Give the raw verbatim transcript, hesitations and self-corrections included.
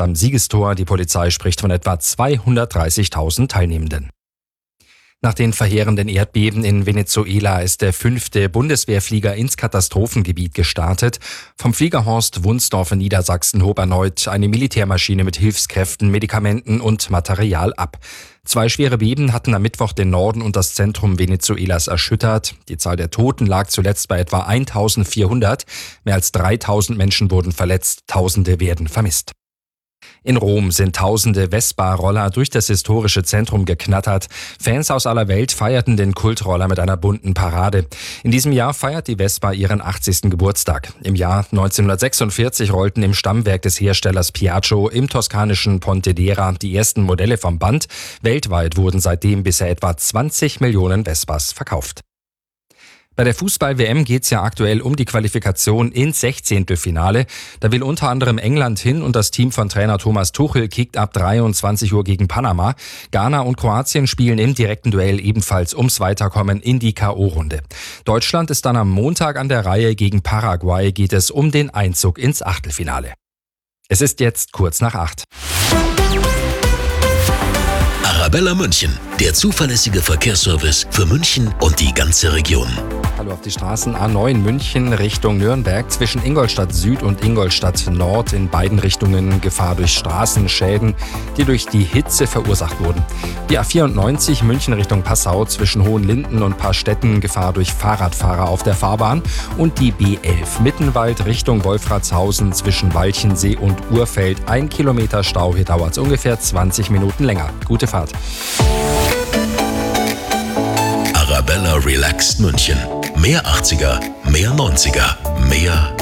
am Siegestor. Die Polizei spricht von etwa zweihundertdreißigtausend Teilnehmenden. Nach den verheerenden Erdbeben in Venezuela ist der fünfte Bundeswehrflieger ins Katastrophengebiet gestartet. Vom Fliegerhorst Wunsdorf in Niedersachsen hob erneut eine Militärmaschine mit Hilfskräften, Medikamenten und Material ab. Zwei schwere Beben hatten am Mittwoch den Norden und das Zentrum Venezuelas erschüttert. Die Zahl der Toten lag zuletzt bei etwa eintausendvierhundert. Mehr als dreitausend Menschen wurden verletzt, Tausende werden vermisst. In Rom sind tausende Vespa-Roller durch das historische Zentrum geknattert. Fans aus aller Welt feierten den Kultroller mit einer bunten Parade. In diesem Jahr feiert die Vespa ihren achtzigsten Geburtstag. Im Jahr neunzehnhundertsechsundvierzig rollten im Stammwerk des Herstellers Piaggio im toskanischen Pontedera die ersten Modelle vom Band. Weltweit wurden seitdem bisher etwa zwanzig Millionen Vespas verkauft. Bei der Fußball-W M geht's ja aktuell um die Qualifikation ins Sechzehntelfinale. Da will unter anderem England hin und das Team von Trainer Thomas Tuchel kickt ab dreiundzwanzig Uhr gegen Panama. Ghana und Kroatien spielen im direkten Duell ebenfalls ums Weiterkommen in die K O-Runde. Deutschland ist dann am Montag an der Reihe. Gegen Paraguay geht es um den Einzug ins Achtelfinale. Es ist jetzt kurz nach acht. Arabella München, der zuverlässige Verkehrsservice für München und die ganze Region. Hallo auf die Straßen A neun München Richtung Nürnberg, zwischen Ingolstadt Süd und Ingolstadt Nord in beiden Richtungen Gefahr durch Straßenschäden, die durch die Hitze verursacht wurden. Die A vierundneunzig München Richtung Passau zwischen Hohenlinden und Paarstetten Gefahr durch Fahrradfahrer auf der Fahrbahn und die B elf Mittenwald Richtung Wolfratshausen zwischen Walchensee und Urfeld. Ein Kilometer Stau, hier dauert es ungefähr zwanzig Minuten länger. Gute Fahrt. Arabella Relaxed München. Mehr achtziger, mehr neunziger, mehr